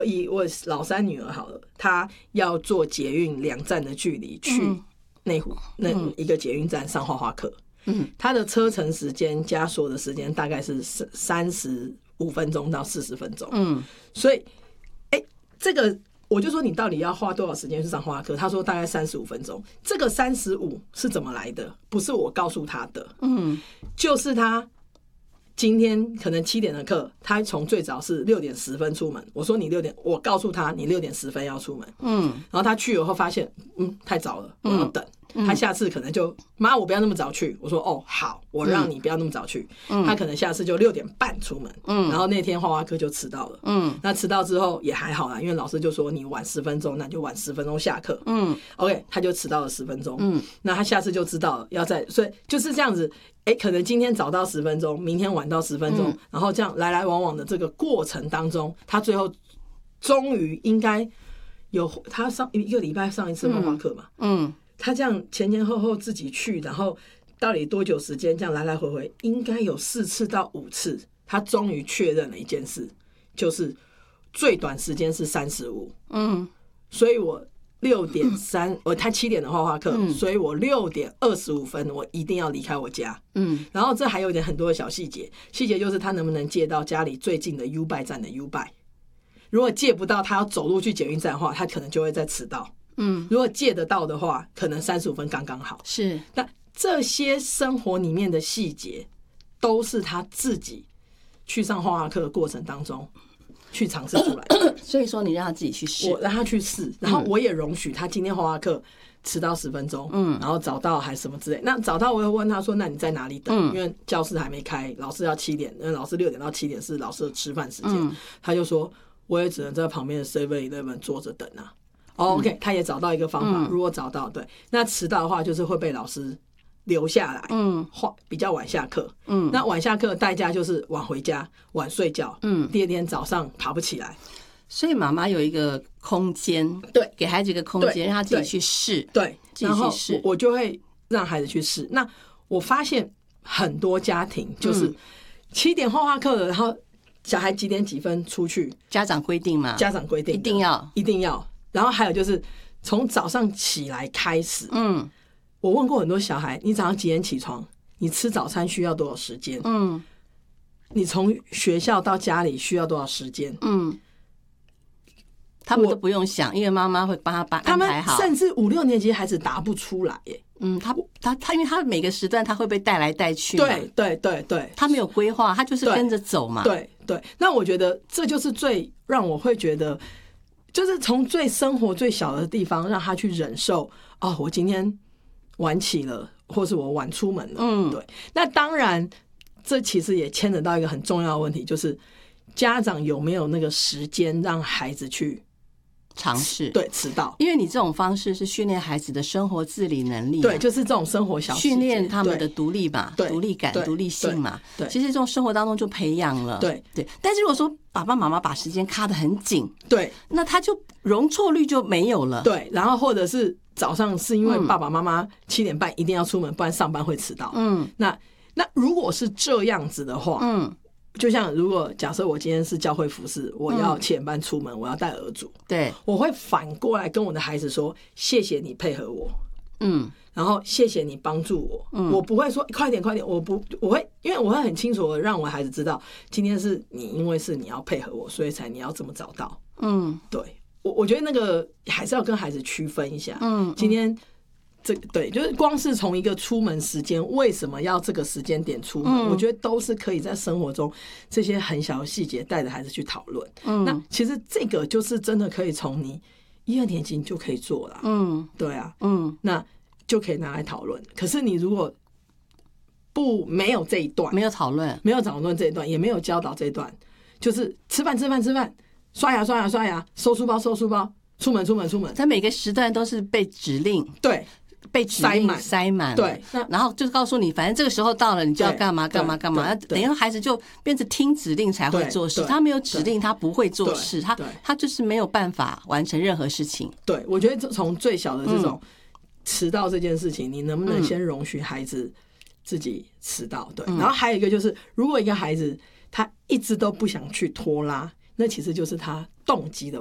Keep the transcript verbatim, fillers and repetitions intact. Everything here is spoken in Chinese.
以我老三女儿好了，她要坐捷运两站的距离去内湖、嗯、那一个捷运站上画画课。嗯，她的车程时间加所有的时间大概是三十五分钟到四十分钟。嗯，所以，哎、欸，这个我就说你到底要花多少时间去上画画课？她说大概三十五分钟。这个三十五是怎么来的？不是我告诉她的，嗯，就是她。今天可能七点的课，他从最早是六点十分出门。我说你六点，我告诉他你六点十分要出门。嗯，然后他去以后发现，嗯，太早了，我要等。嗯、他下次可能就妈，我不要那么早去。我说哦，好，我让你不要那么早去。嗯、他可能下次就六点半出门。嗯，然后那天画画课就迟到了。嗯，那迟到之后也还好啦，因为老师就说你晚十分钟，那就晚十分钟下课。嗯 ，OK， 他就迟到了十分钟。嗯，那他下次就知道了要在，所以就是这样子。哎，可能今天早到十分钟，明天晚到十分钟、嗯，然后这样来来往往的这个过程当中，他最后终于应该有他上一个礼拜上一次画画课嘛，嗯，他这样前前后后自己去，然后到底多久时间这样来来回回，应该有四次到五次，他终于确认了一件事，就是最短时间是三十五，嗯，所以我。六点三，我他七点的画画课、嗯，所以我六点二十五分我一定要离开我家。嗯，然后这还有一点很多的小细节，细节就是他能不能借到家里最近的 U 拜站的 U 拜。如果借不到，他要走路去捷运站的话，他可能就会再迟到。嗯，如果借得到的话，可能三十五分刚刚好。是，那这些生活里面的细节，都是他自己去上画画课的过程当中。去尝试出来， 所以说你让他自己去试， 我让他去试，然后我也容许他今天画画课迟到十分钟，嗯，然后早到还什么之类。那早到我会问他说：“那你在哪里等？”嗯、因为教室还没开，老师要七点，因为老师六点到七点是老师的吃饭时间、嗯。他就说：“我也只能在旁边的 seven eleven 坐着等啊。哦” OK， 他也找到一个方法，如果找到对，那迟到的话就是会被老师。留下来，嗯，比较晚下课，嗯，那晚下课的代价就是晚回家、晚睡觉，嗯，第二天早上爬不起来。 所以妈妈有一个空间， 对， 给孩子一个空间，让他自己去试， 对， 自己去试。 我就会让孩子去试。那我发现很多家庭就是七点画画课了，然后小孩几点几分出去， 家长规定嘛， 家长规定一定要， 一定要。然后还有就是从早上起来开始，嗯。我问过很多小孩，你早上几点起床？你吃早餐需要多少时间？嗯，你从学校到家里需要多少时间？嗯， 他们都不用想，因为妈妈会帮他把安排好。 他们甚至五六年级孩子答不出来耶。 嗯，他他他，因为他每个时段他会被带来带去嘛， 对对对对， 他没有规划，他就是跟着走嘛。 对 对, 对，那我觉得这就是最让我会觉得，就是从最生活最小的地方让他去忍受。哦，我今天。晚起了，或是我晚出门了，嗯，对。那当然，这其实也牵扯到一个很重要的问题，就是家长有没有那个时间让孩子去尝试， 对，迟到。 因为你这种方式是训练孩子的生活自理能力、啊， 对，就是这种生活小训练他们的独立嘛，独立感、独立性嘛，对，其实这种生活当中就培养了， 对对。 但是如果说爸爸妈妈把时间卡得很紧， 对， 那他就容错率就没有了， 对。然后或者是。早上是因为爸爸妈妈七点半一定要出门，不然上班会迟到。嗯，那那如果是这样子的话，嗯，就像如果假设我今天是教会服侍，我要七点半出门，我要带儿主， 对， 我会反过来跟我的孩子说：谢谢你配合我，嗯，然后谢谢你帮助我，嗯，我不会说快点快点，我不我会，因为我会很清楚的让我的孩子知道，今天是你，因为是你要配合我，所以才你要这么早到，嗯，对。我我觉得那个还是要跟孩子区分一下，嗯，今天这对，就是光是从一个出门时间，为什么要这个时间点出门，嗯，我觉得都是可以在生活中这些很小的细节带着孩子去讨论。嗯，那其实这个就是真的可以从你一二年级就可以做了，嗯，对啊，嗯，那就可以拿来讨论。可是你如果不没有这一段， 没有讨论， 没有讨论这一段，也没有教导这一段，就是吃饭吃饭吃饭。刷牙刷牙刷牙，收书包收书包，出门出门出门。 在每个时段都是被指令， 对， 被指令塞满， 对， 然后就告诉你，反正这个时候到了，你就要干嘛干嘛干嘛。等于孩子就变成听指令才会做事，他没有指令，他不会做事，他他就是没有办法完成任何事情。 对，我觉得从最小的这种迟到这件事情，你能不能先容许孩子自己迟到？对，然后还有一个就是，如果一个孩子他一直都不想去拖拉。 那其实就是他动机的